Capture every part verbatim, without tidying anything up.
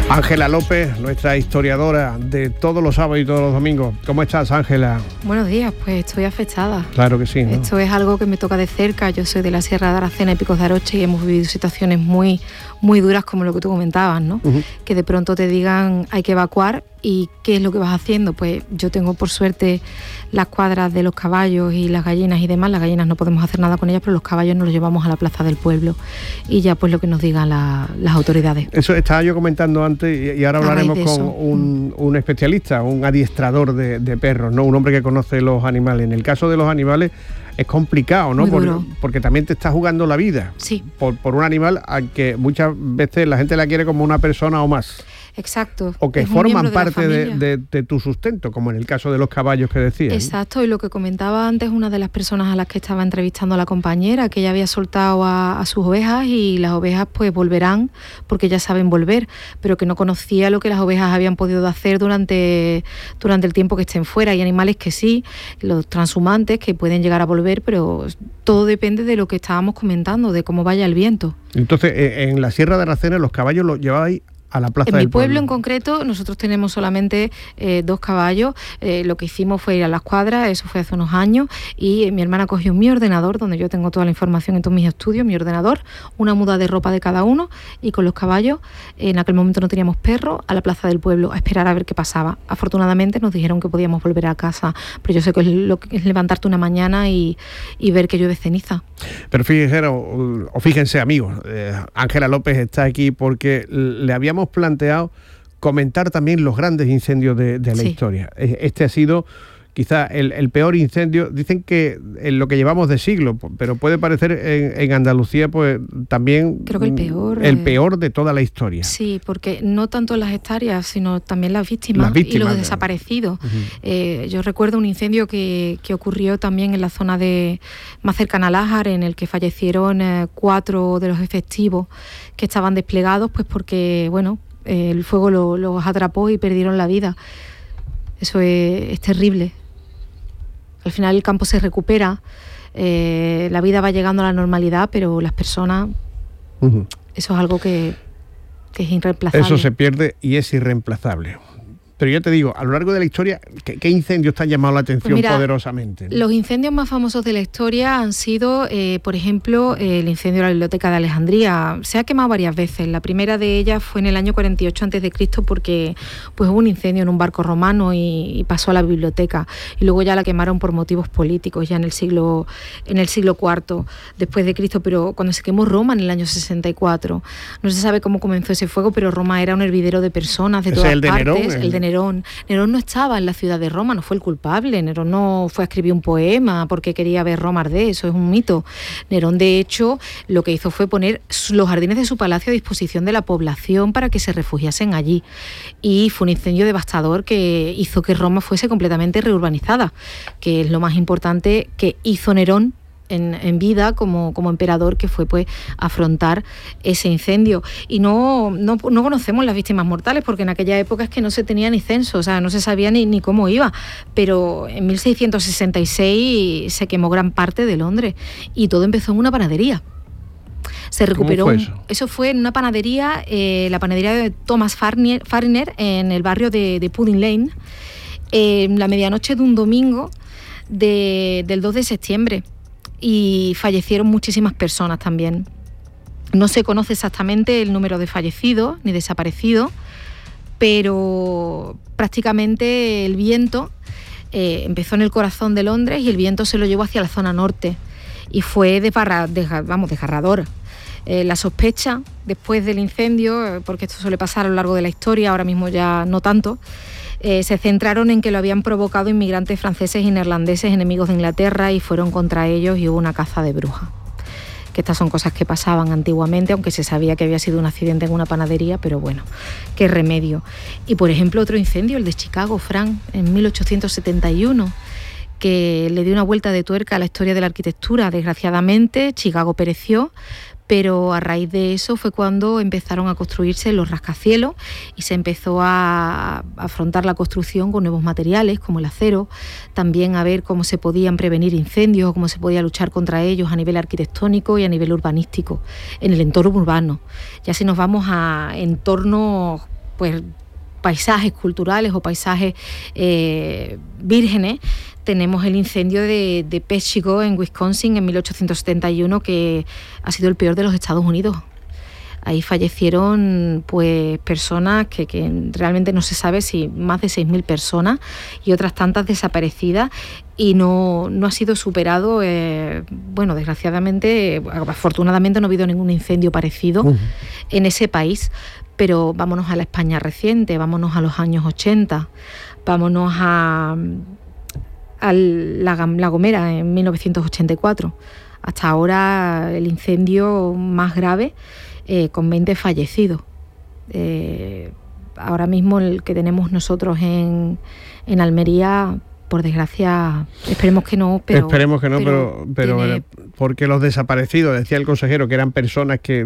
Ángela López, nuestra historiadora de todos los sábados y todos los domingos. ¿Cómo estás, Ángela? Buenos días, pues estoy afectada. Claro que sí, ¿no? Esto es algo que me toca de cerca. Yo soy de la Sierra de Aracena y Picos de Aroche y hemos vivido situaciones muy, muy duras como lo que tú comentabas, ¿no? Uh-huh. Que de pronto te digan hay que evacuar y ¿qué es lo que vas haciendo? Pues yo tengo por suerte las cuadras de los caballos y las gallinas y demás. Las gallinas no podemos hacer nada con ellas, pero los caballos nos los llevamos a la plaza del pueblo y ya pues lo que nos digan la, las autoridades. Eso estaba yo comentando antes y ahora hablaremos con un, un especialista, un adiestrador de, de perros, ¿no? Un hombre que conoce los animales. En el caso de los animales es complicado, ¿no? Por, porque también te está jugando la vida. Sí. Por, por un animal al que muchas veces la gente la quiere como una persona o más. Exacto. O que forman parte de, de, de tu sustento, como en el caso de los caballos que decías. Exacto, y lo que comentaba antes una de las personas a las que estaba entrevistando a la compañera, que ella había soltado a, a sus ovejas y las ovejas pues volverán porque ya saben volver, pero que no conocía lo que las ovejas habían podido hacer durante, durante el tiempo que estén fuera. Hay animales que sí, los transhumantes que pueden llegar a volver, pero todo depende de lo que estábamos comentando, de cómo vaya el viento. Entonces, en la Sierra de Aracena los caballos los lleváis a la plaza en del mi pueblo, pueblo en concreto, nosotros tenemos solamente eh, dos caballos. Eh, lo que hicimos fue ir a las cuadras, eso fue hace unos años, y eh, mi hermana cogió mi ordenador, donde yo tengo toda la información en todos mis estudios, mi ordenador, una muda de ropa de cada uno, y con los caballos, eh, en aquel momento no teníamos perro, a la plaza del pueblo, a esperar a ver qué pasaba. Afortunadamente nos dijeron que podíamos volver a casa, pero yo sé que es lo que es levantarte una mañana y, y ver que llueve ceniza. Pero fíjense, o, o fíjense amigos, Ángela eh, López está aquí porque le habíamos planteado comentar también los grandes incendios de, de la sí. historia. Este ha sido quizá el, el peor incendio, dicen que en lo que llevamos de siglo, pero puede parecer en, en Andalucía pues también creo que el peor el peor de toda la historia. Sí, porque no tanto las hectáreas, sino también las víctimas, las víctimas y los de... desaparecidos. Uh-huh. Eh, yo recuerdo un incendio que, que ocurrió también en la zona de más cercana a Lájar, en el que fallecieron eh, cuatro de los efectivos que estaban desplegados, pues porque, bueno, eh, el fuego los lo atrapó y perdieron la vida. Eso es, es terrible. Al final el campo se recupera, eh, la vida va llegando a la normalidad, pero las personas, uh-huh. eso es algo que, que es irreemplazable. Eso se pierde y es irreemplazable. Pero yo te digo, a lo largo de la historia, ¿qué, qué incendios te han llamado la atención pues mira, poderosamente? Los incendios más famosos de la historia han sido, eh, por ejemplo, eh, el incendio de la Biblioteca de Alejandría. Se ha quemado varias veces. La primera de ellas fue en el año cuarenta y ocho antes de Cristo porque pues, hubo un incendio en un barco romano y, y pasó a la biblioteca. Y luego ya la quemaron por motivos políticos, ya en el siglo en el siglo cuarto después de Cristo. Pero cuando se quemó Roma en el año sesenta y cuatro, no se sabe cómo comenzó ese fuego, pero Roma era un hervidero de personas de todas el partes. De Nerón, el de Nerón. Nerón no estaba en la ciudad de Roma, no fue el culpable. Nerón no fue a escribir un poema porque quería ver Roma arder, eso es un mito. Nerón, de hecho, lo que hizo fue poner los jardines de su palacio a disposición de la población para que se refugiasen allí. Y fue un incendio devastador que hizo que Roma fuese completamente reurbanizada, que es lo más importante que hizo Nerón En, en vida como, como emperador, que fue pues afrontar ese incendio. Y no, no, no conocemos las víctimas mortales porque en aquella época es que no se tenía ni censo, o sea, no se sabía ni, ni cómo iba, pero en mil seiscientos sesenta y seis se quemó gran parte de Londres y todo empezó en una panadería. Se recuperó. ¿Cómo fue eso? Eso fue en una panadería, eh, la panadería de Thomas Farnier, Fariner, en el barrio de, de Pudding Lane, eh, en la medianoche de un domingo de, del dos de septiembre. Y fallecieron muchísimas personas también. No se conoce exactamente el número de fallecidos ni desaparecidos, pero prácticamente el viento eh, empezó en el corazón de Londres y el viento se lo llevó hacia la zona norte y fue desbarra, desga, vamos, desgarrador. Eh, la sospecha después del incendio, porque esto suele pasar a lo largo de la historia, ahora mismo ya no tanto, Eh, se centraron en que lo habían provocado inmigrantes franceses y neerlandeses enemigos de Inglaterra y fueron contra ellos y hubo una caza de brujas. Que estas son cosas que pasaban antiguamente, aunque se sabía que había sido un accidente en una panadería, pero bueno, qué remedio. Y por ejemplo otro incendio, el de Chicago, Frank, en mil ochocientos setenta y uno, que le dio una vuelta de tuerca a la historia de la arquitectura. Desgraciadamente, Chicago pereció, pero a raíz de eso fue cuando empezaron a construirse los rascacielos y se empezó a afrontar la construcción con nuevos materiales como el acero, también a ver cómo se podían prevenir incendios o cómo se podía luchar contra ellos a nivel arquitectónico y a nivel urbanístico, en el entorno urbano. Ya si nos vamos a entornos pues paisajes culturales o paisajes eh, vírgenes, tenemos el incendio de, de Peshtigo en Wisconsin en mil ochocientos setenta y uno, que ha sido el peor de los Estados Unidos. Ahí fallecieron pues personas que, que realmente no se sabe si más de seis mil personas, y otras tantas desaparecidas, y no, no ha sido superado. Eh, bueno, desgraciadamente, afortunadamente no ha habido ningún incendio parecido uh-huh. en ese país. Pero vámonos a la España reciente, vámonos a los años ochenta, vámonos a, a la, la Gomera en mil novecientos ochenta y cuatro. Hasta ahora el incendio más grave, eh, con veinte fallecidos. Eh, ahora mismo el que tenemos nosotros en, en Almería, por desgracia, esperemos que no, pero... Esperemos que no, pero, pero, pero tiene... porque los desaparecidos, decía el consejero, que eran personas que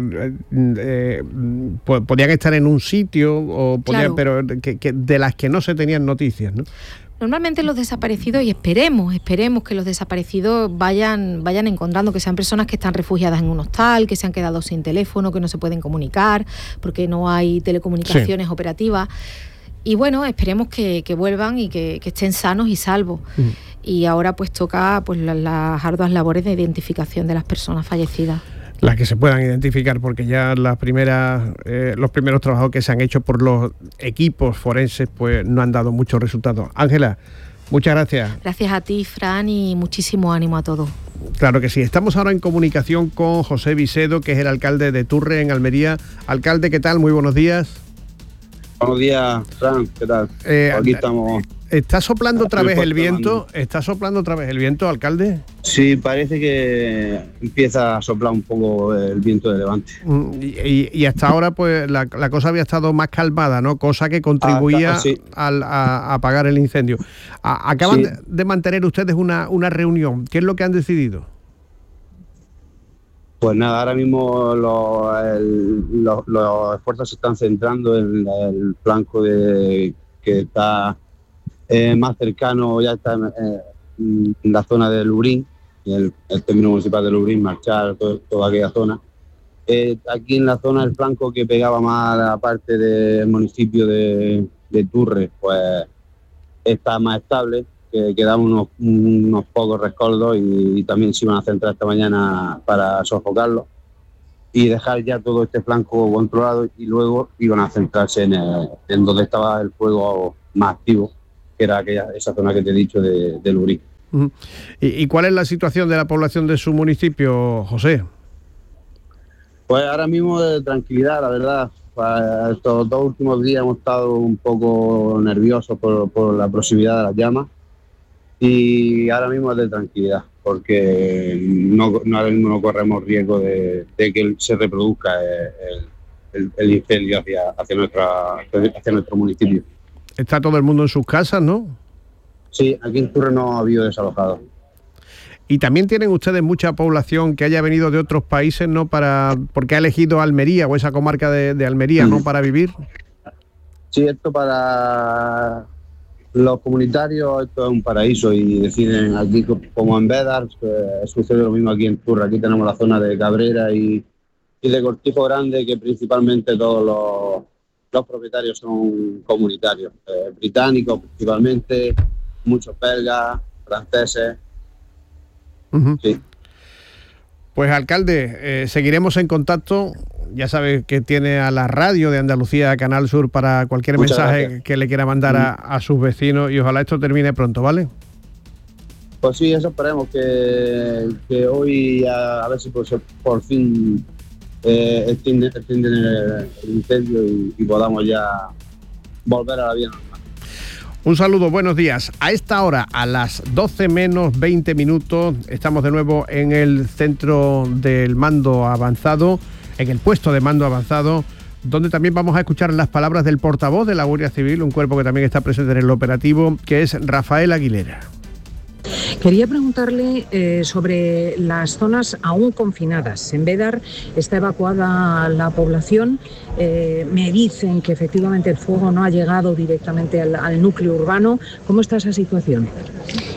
eh, podían estar en un sitio, o podían, claro. pero que, que de las que no se tenían noticias, ¿no? Normalmente los desaparecidos, y esperemos, esperemos que los desaparecidos vayan, vayan encontrando, que sean personas que están refugiadas en un hostal, que se han quedado sin teléfono, que no se pueden comunicar, porque no hay telecomunicaciones sí. operativas. Y bueno, esperemos que, que vuelvan y que, que estén sanos y salvos. Mm. Y ahora pues toca pues las, las arduas labores de identificación de las personas fallecidas. Las que se puedan identificar, porque ya las primeras, eh, los primeros trabajos que se han hecho por los equipos forenses pues no han dado muchos resultados. Ángela, muchas gracias. Gracias a ti, Fran, y muchísimo ánimo a todos. Claro que sí. Estamos ahora en comunicación con José Vicedo, que es el alcalde de Turre, en Almería. Alcalde, ¿qué tal? Muy buenos días. Buenos días, Fran, ¿qué tal? Eh, Aquí estamos. ¿Está soplando otra vez el viento? ¿Está soplando otra vez el viento, alcalde? Sí, parece que empieza a soplar un poco el viento de levante. Y, y, y hasta ahora pues la, la cosa había estado más calmada, ¿no? Cosa que contribuía ah, sí. al, a, a apagar el incendio. A, acaban sí. de, de mantener ustedes una, una reunión. ¿Qué es lo que han decidido? Pues nada, ahora mismo los, el, los, los esfuerzos se están centrando en el flanco de, que está eh, más cercano, ya está eh, en la zona de Lubrín, el, el término municipal de Lubrín, Marchal, todo, toda aquella zona. Eh, aquí en la zona del flanco que pegaba más a la parte del municipio de, de Turre, pues está más estable. Que quedaban unos, unos pocos rescoldos y, y también se iban a centrar esta mañana para sofocarlo y dejar ya todo este flanco controlado, y luego iban a centrarse en, el, en donde estaba el fuego más activo, que era aquella, esa zona que te he dicho de, de Lurín. Uh-huh. ¿Y, ¿Y cuál es la situación de la población de su municipio, José? Pues ahora mismo de tranquilidad, la verdad. Para estos dos últimos días hemos estado un poco nerviosos por, por la proximidad de las llamas. Y ahora mismo es de tranquilidad, porque no, no, ahora mismo no corremos riesgo de, de que se reproduzca el, el, el incendio hacia, hacia, nuestra, hacia nuestro municipio. Está todo el mundo en sus casas, ¿no? Sí, aquí en Turre no ha habido desalojados. Y también tienen ustedes mucha población que haya venido de otros países, ¿no? Para, porque ha elegido Almería o esa comarca de, de Almería, ¿no? Para vivir. Sí, esto para... los comunitarios, esto es un paraíso, y deciden aquí como en Bédar, pues, sucede lo mismo aquí en Turre. Aquí tenemos la zona de Cabrera y, y de Cortijo Grande, que principalmente todos los, los propietarios son comunitarios, eh, británicos principalmente, muchos belgas, franceses. Uh-huh. Sí. Pues alcalde, eh, seguiremos en contacto. Ya sabes que tiene a la radio de Andalucía, Canal Sur, para cualquier Muchas mensaje gracias. que le quiera mandar a, a sus vecinos, y ojalá esto termine pronto, ¿vale? Pues sí, eso esperemos, que, que hoy a, a ver si por, por fin eh, extienden, extienden el, el incendio y, y podamos ya volver a la vida normal. Un saludo, buenos días. A esta hora, a las doce menos veinte minutos, estamos de nuevo en el centro del mando avanzado, en el puesto de mando avanzado, donde también vamos a escuchar las palabras del portavoz de la Guardia Civil, un cuerpo que también está presente en el operativo, que es Rafael Aguilera. Quería preguntarle eh, sobre las zonas aún confinadas. En Bédar está evacuada la población. Eh, me dicen que efectivamente el fuego no ha llegado directamente al, al núcleo urbano. ¿Cómo está esa situación?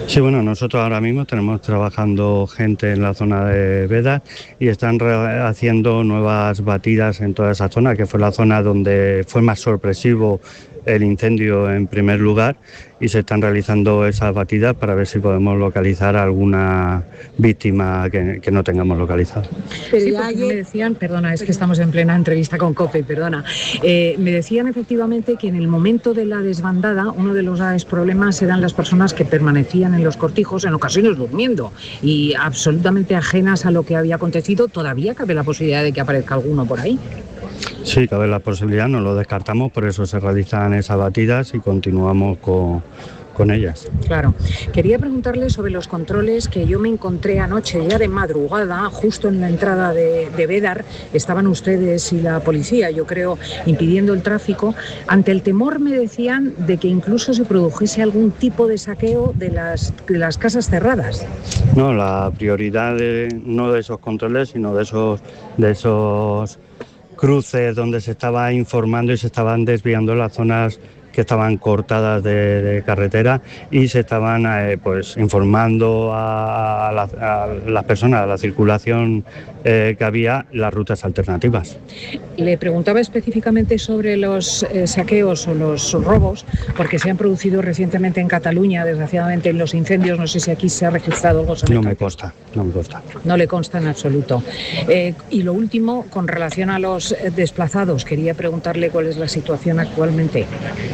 Sí, bueno, nosotros ahora mismo tenemos trabajando gente en la zona de Bédar y están haciendo nuevas batidas en toda esa zona, que fue la zona donde fue más sorpresivo el incendio en primer lugar, y se están realizando esas batidas para ver si podemos localizar alguna víctima que, que no tengamos localizada. Pero sí, ayer... me decían, perdona, es que estamos en plena entrevista con COPE, perdona, eh, me decían efectivamente que en el momento de la desbandada uno de los graves problemas eran las personas que permanecían en los cortijos, en ocasiones durmiendo y absolutamente ajenas a lo que había acontecido. ¿Todavía cabe la posibilidad de que aparezca alguno por ahí? Sí, cabe la posibilidad, no lo descartamos, por eso se realizan esas batidas y continuamos con, con ellas. Claro. Quería preguntarle sobre los controles que yo me encontré anoche, ya de madrugada, justo en la entrada de, de Bédar. Estaban ustedes y la policía, yo creo, impidiendo el tráfico, ante el temor, me decían, de que incluso se produjese algún tipo de saqueo de las, de las casas cerradas. No, la prioridad de, no de esos controles, sino de esos, de esos cruces donde se estaba informando y se estaban desviando las zonas que estaban cortadas de, de carretera y se estaban eh, pues informando a, a, la, a las personas, a la circulación eh, que había, las rutas alternativas. Le preguntaba específicamente sobre los eh, saqueos o los robos, porque se han producido recientemente en Cataluña, desgraciadamente en los incendios. No sé si aquí se ha registrado algo sobre No me consta, no me consta. No le consta en absoluto. Eh, y lo último, con relación a los desplazados, quería preguntarle cuál es la situación actualmente.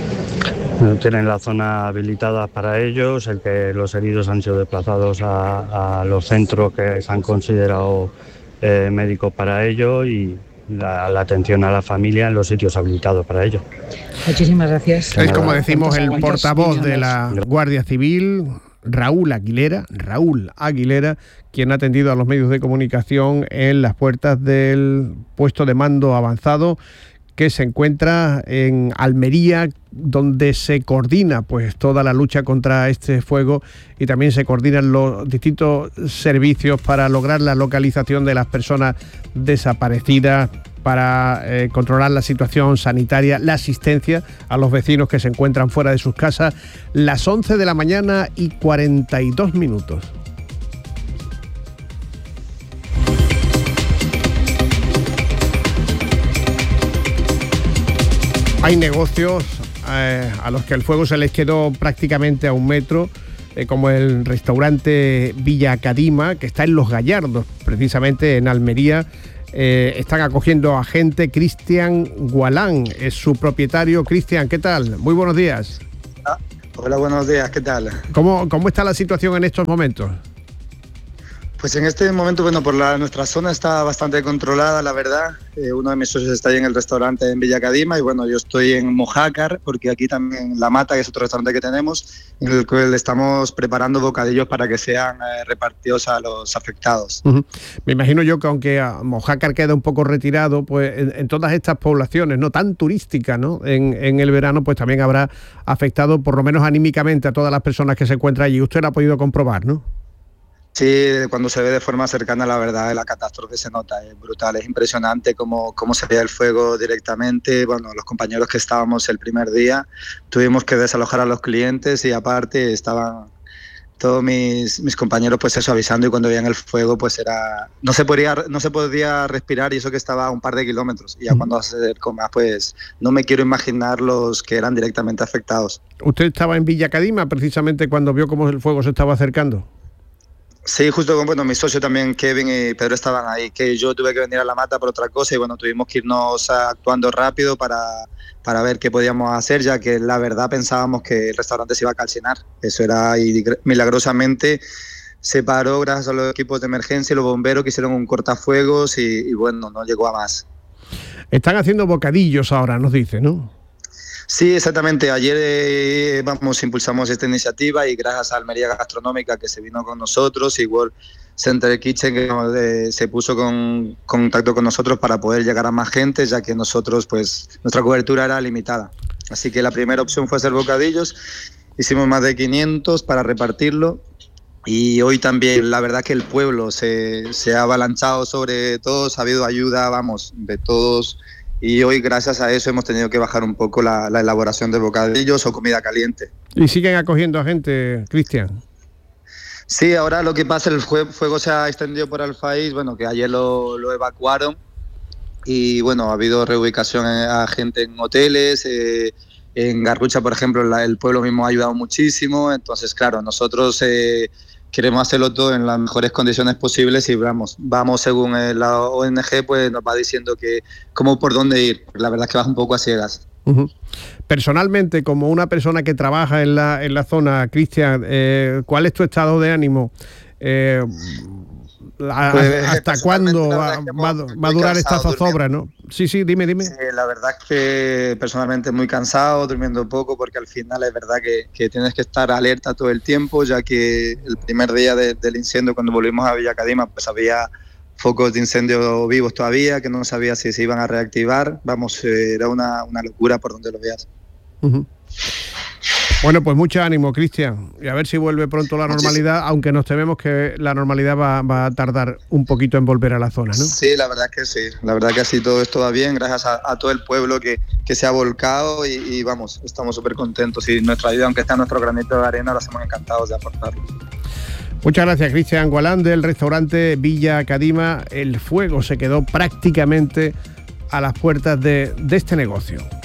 Tienen la zona habilitada para ellos, el que los heridos han sido desplazados a, a los centros que se han considerado eh, médicos para ello y la, la atención a la familia en los sitios habilitados para ello. Muchísimas gracias. Es como decimos el portavoz de la Guardia Civil, Raúl Aguilera, Raúl Aguilera, quien ha atendido a los medios de comunicación en las puertas del puesto de mando avanzado que se encuentra en Almería, donde se coordina pues toda la lucha contra este fuego y también se coordinan los distintos servicios para lograr la localización de las personas desaparecidas, para eh, controlar la situación sanitaria, la asistencia a los vecinos que se encuentran fuera de sus casas. Las once de la mañana y cuarenta y dos minutos. Hay negocios eh, a los que el fuego se les quedó prácticamente a un metro, eh, como el restaurante Villa Cadima, que está en Los Gallardos, precisamente en Almería. Eh, están acogiendo a gente. Cristian Gualán es su propietario. Cristian, ¿qué tal? Muy buenos días. Ah, hola, buenos días, ¿qué tal? ¿Cómo, cómo está la situación en estos momentos? Pues en este momento, bueno, por la, nuestra zona está bastante controlada, la verdad. Eh, uno de mis socios está ahí en el restaurante en Villa Cadima y bueno, yo estoy en Mojácar, porque aquí también La Mata, que es otro restaurante que tenemos, en el cual estamos preparando bocadillos para que sean eh, repartidos a los afectados. Uh-huh. Me imagino yo que aunque Mojácar queda un poco retirado, pues en, en todas estas poblaciones, no tan turísticas, ¿no? En, en el verano, pues también habrá afectado, por lo menos anímicamente, a todas las personas que se encuentran allí. Usted lo ha podido comprobar, ¿no? Sí, cuando se ve de forma cercana, la verdad, la catástrofe se nota, es brutal, es impresionante cómo, cómo se veía el fuego directamente. Bueno, los compañeros que estábamos el primer día tuvimos que desalojar a los clientes y aparte estaban todos mis, mis compañeros pues eso avisando, y cuando veían el fuego pues era no se podía no se podía respirar, y eso que estaba a un par de kilómetros, y ya cuando se acercó más pues no me quiero imaginar los que eran directamente afectados. ¿Usted estaba en Villa Cadima precisamente cuando vio cómo el fuego se estaba acercando? Sí, justo con bueno, mi socio también, Kevin y Pedro, estaban ahí, que yo tuve que venir a La Mata por otra cosa y bueno, tuvimos que irnos actuando rápido para, para ver qué podíamos hacer, ya que la verdad pensábamos que el restaurante se iba a calcinar. Eso era, y milagrosamente se paró gracias a los equipos de emergencia y los bomberos que hicieron un cortafuegos y, y bueno, no llegó a más. Están haciendo bocadillos ahora, nos dice, ¿no? Sí, exactamente. Ayer eh, vamos, impulsamos esta iniciativa y gracias a Almería Gastronómica, que se vino con nosotros, y World Center Kitchen, que eh, se puso con contacto con nosotros para poder llegar a más gente, ya que nosotros, pues, nuestra cobertura era limitada. Así que la primera opción fue hacer bocadillos. Hicimos más de quinientos para repartirlo. Y hoy también, la verdad que el pueblo se, se ha avalanchado sobre todos, ha habido ayuda, vamos, de todos. Y hoy, gracias a eso, hemos tenido que bajar un poco la, la elaboración de bocadillos o comida caliente. ¿Y siguen acogiendo a gente, Cristian? Sí, ahora lo que pasa, el fuego se ha extendido por Alfaís, bueno, que ayer lo, lo evacuaron y bueno, ha habido reubicación a gente en hoteles, eh, en Garrucha, por ejemplo, la, el pueblo mismo ha ayudado muchísimo, entonces claro, nosotros eh, queremos hacerlo todo en las mejores condiciones posibles y vamos, vamos según eh, la O N G, pues nos va diciendo que cómo por dónde ir, la verdad es que vas un poco a ciegas. Uh-huh. Personalmente, como una persona que trabaja en la, en la zona, Cristian, eh, ¿cuál es tu estado de ánimo? Eh, a, pues, ¿Hasta cuándo va, es va, va a durar esta zozobra, no? Sí, sí, dime, dime. Sí, la verdad es que personalmente muy cansado, durmiendo poco, porque al final es verdad que, que tienes que estar alerta todo el tiempo, ya que el primer día de, del incendio, cuando volvimos a Villa Cadima, pues había focos de incendio vivos todavía, que no sabía si se iban a reactivar. Vamos, eh, era una, una locura por donde lo veas. Uh-huh. Bueno, pues mucho ánimo, Cristian, y a ver si vuelve pronto la normalidad, aunque nos tememos que la normalidad va, va a tardar un poquito en volver a la zona, ¿no? Sí, la verdad que sí, la verdad que así todo esto va bien, gracias a, a todo el pueblo que, que se ha volcado y, y vamos, estamos súper contentos y nuestra ayuda, aunque está en nuestro granito de arena, lo hacemos encantados de aportarlo. Muchas gracias, Cristian Gualán, del restaurante Villa Cadima. El fuego se quedó prácticamente a las puertas de, de este negocio.